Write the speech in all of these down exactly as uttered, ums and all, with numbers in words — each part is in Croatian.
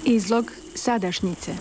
Izlog sadašnjice.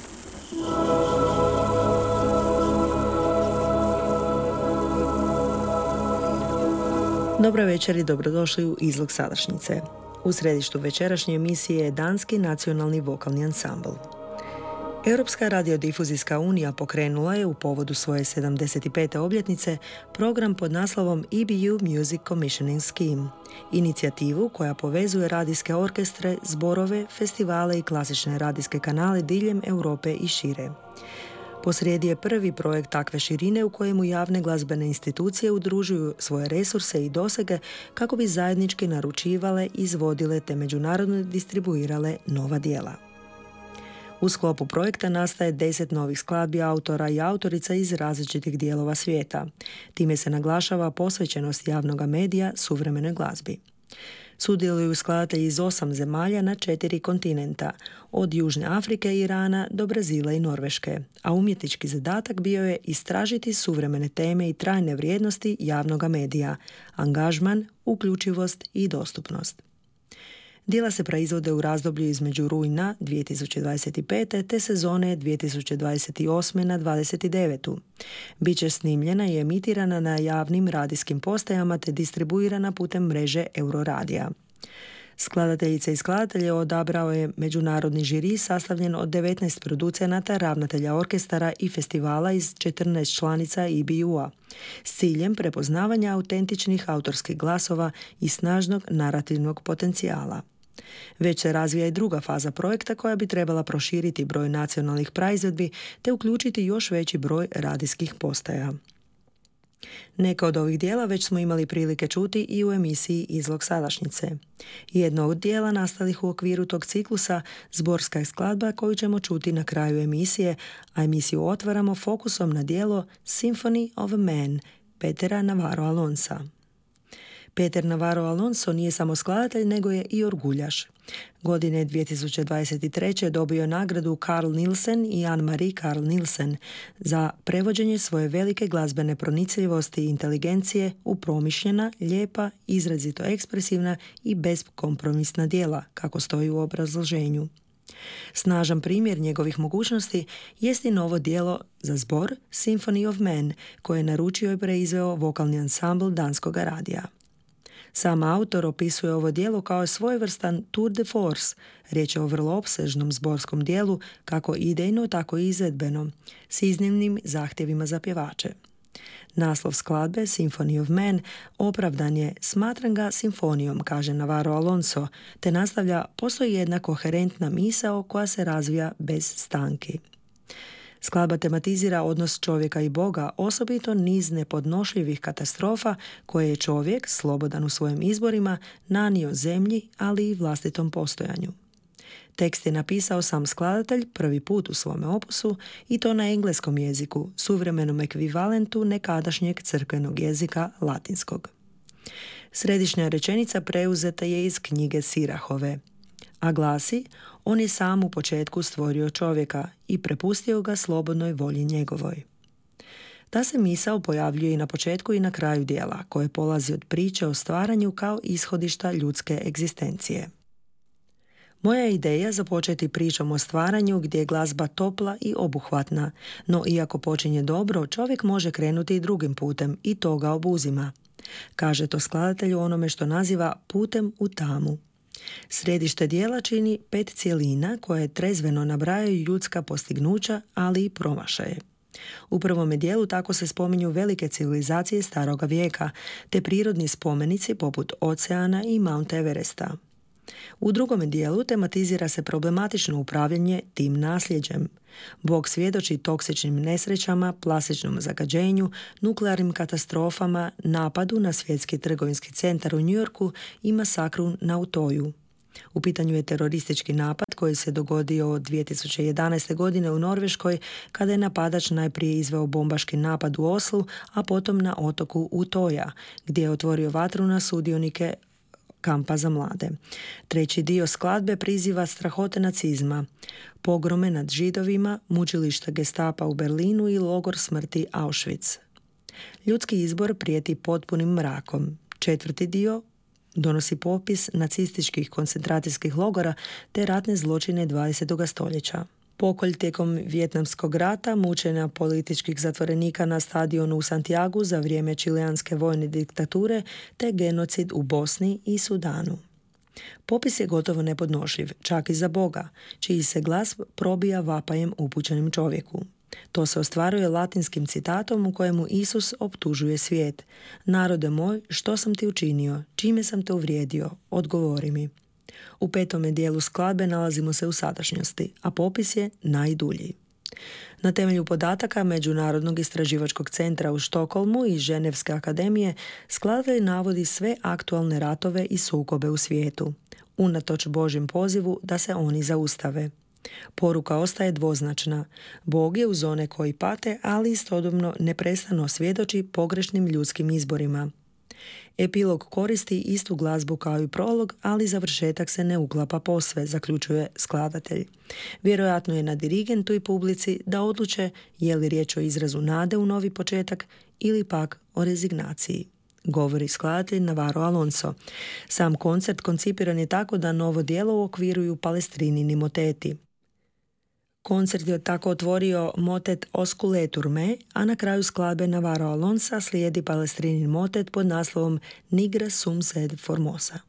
Dobro večer i dobrodošli u Izlog sadašnjice. U središtu večerašnje emisije je Danski nacionalni vokalni ansambl. Europska radiodifuzijska unija pokrenula je u povodu svoje sedamdeset pete obljetnice program pod naslovom E B U Music Commissioning Scheme, inicijativu koja povezuje radijske orkestre, zborove, festivale i klasične radijske kanale diljem Europe i šire. Posrijedi je prvi projekt takve širine u kojemu javne glazbene institucije udružuju svoje resurse i dosege kako bi zajednički naručivale, izvodile te međunarodno distribuirale nova djela. U sklopu projekta nastaje deset novih skladbi autora i autorica iz različitih dijelova svijeta. Time se naglašava posvećenost javnog medija suvremenoj glazbi. Sudjeluju skladatelji iz osam zemalja na četiri kontinenta, od Južne Afrike i Irana do Brazila i Norveške, a umjetnički zadatak bio je istražiti suvremene teme i trajne vrijednosti javnog medija, angažman, uključivost i dostupnost. Djela se proizvode u razdoblju između rujna dvije tisuće dvadeset pete te sezone dvije tisuće dvadeset osme na dvadeset devetu. Biće snimljena i emitirana na javnim radijskim postajama te distribuirana putem mreže Euroradija. Skladateljice i skladatelje odabrao je međunarodni žiri sastavljen od devetnaest producenata, ravnatelja orkestara i festivala iz četrnaest članica E B U-a s ciljem prepoznavanja autentičnih autorskih glasova i snažnog narativnog potencijala. Već se razvija i druga faza projekta koja bi trebala proširiti broj nacionalnih proizvodbi te uključiti još veći broj radijskih postaja. Neka od ovih dijela već smo imali prilike čuti i u emisiji Izlog sadašnjice. Jedno od dijela nastalih u okviru tog ciklusa zborska je skladba koju ćemo čuti na kraju emisije, a emisiju otvaramo fokusom na dijelo Symphony of a Man Petera Navarro Alonsa. Peter Navarro Alonso nije samo skladatelj, nego je i orguljaš. Godine dvije tisuće dvadeset treće dobio je nagradu Carl Nielsen i Anne-Marie Carl Nielsen za prevođenje svoje velike glazbene pronicljivosti i inteligencije u promišljena, lijepa, izrazito ekspresivna i beskompromisna djela, kako stoji u obrazloženju. Snažan primjer njegovih mogućnosti jest i novo djelo za zbor Symphony of Man, koje je naručio i preizveo vokalni ansambl Danskog radija. Sam autor opisuje ovo djelo kao svojevrstan tour de force, riječ je o vrlo opsežnom zborskom djelu, kako idejno, tako i izvedbeno, s iznimnim zahtjevima za pjevače. Naslov skladbe, Symphony of Man, opravdan je, smatram ga simfonijom, kaže Navarro Alonso, te nastavlja, postoji jedna koherentna misao koja se razvija bez stanki. Skladba tematizira odnos čovjeka i Boga, osobito niz nepodnošljivih katastrofa koje je čovjek, slobodan u svojim izborima, nanio zemlji, ali i vlastitom postojanju. Tekst je napisao sam skladatelj prvi put u svome opusu i to na engleskom jeziku, suvremenom ekvivalentu nekadašnjeg crkvenog jezika latinskog. Središnja rečenica preuzeta je iz knjige Sirahove, a glasi: on je sam u početku stvorio čovjeka i prepustio ga slobodnoj volji njegovoj. Ta se misao pojavljuje i na početku i na kraju djela, koje polazi od priče o stvaranju kao ishodišta ljudske egzistencije. Moja je ideja započeti pričom o stvaranju gdje je glazba topla i obuhvatna, no iako počinje dobro, čovjek može krenuti i drugim putem i to ga obuzima. Kaže to skladatelj u onome što naziva putem u tamu. Središte dijela čini pet cjelina koje trezveno nabrajaju ljudska postignuća, ali i promašaje. U prvome dijelu tako se spominju velike civilizacije staroga vijeka, te prirodni spomenici poput oceana i Mount Everesta. U drugome dijelu tematizira se problematično upravljanje tim nasljeđem. Bog svjedoči toksičnim nesrećama, plastičnom zagađenju, nuklearnim katastrofama, napadu na svjetski trgovinski centar u New Yorku i masakru na Utoju. U pitanju je teroristički napad koji se dogodio dvije tisuće jedanaeste. godine u Norveškoj, kada je napadač najprije izveo bombaški napad u Oslu, a potom na otoku Utoja, gdje je otvorio vatru na sudionike kampa za mlade. Treći dio skladbe priziva strahote nacizma, pogrome nad Židovima, mučilišta Gestapa u Berlinu i logor smrti Auschwitz. Ljudski izbor prijeti potpunim mrakom. Četvrti dio Donosi popis nacističkih koncentracijskih logora te ratne zločine dvadesetog stoljeća. Pokolj tijekom Vijetnamskog rata, mučenja političkih zatvorenika na stadionu u Santiagu za vrijeme čileanske vojne diktature te genocid u Bosni i Sudanu. Popis je gotovo nepodnošljiv, čak i za Boga, čiji se glas probija vapajem upućenim čovjeku. To se ostvaruje latinskim citatom u kojemu Isus optužuje svijet. Narode moj, što sam ti učinio? Čime sam te uvrijedio? Odgovori mi. U petome dijelu skladbe nalazimo se u sadašnjosti, a popis je najdulji. Na temelju podataka Međunarodnog istraživačkog centra u Štokholmu i Ženevske akademije skladba navodi sve aktualne ratove i sukobe u svijetu, unatoč Božjem pozivu da se oni zaustave. Poruka ostaje dvoznačna. Bog je uz one koji pate, ali istodobno neprestano svjedoči pogrešnim ljudskim izborima. Epilog koristi istu glazbu kao i prolog, ali završetak se ne uklapa posve, zaključuje skladatelj. Vjerojatno je na dirigentu i publici da odluče je li riječ o izrazu nade u novi početak ili pak o rezignaciji, govori skladatelj Navarro Alonso. Sam koncert koncipiran je tako da novo djelo uokviruju Palestrinini moteti. Koncert je tako otvorio motet Osculetur me, a na kraju skladbe Navarro Alonsa slijedi Palestrinin motet pod naslovom Nigra sum sed formosa.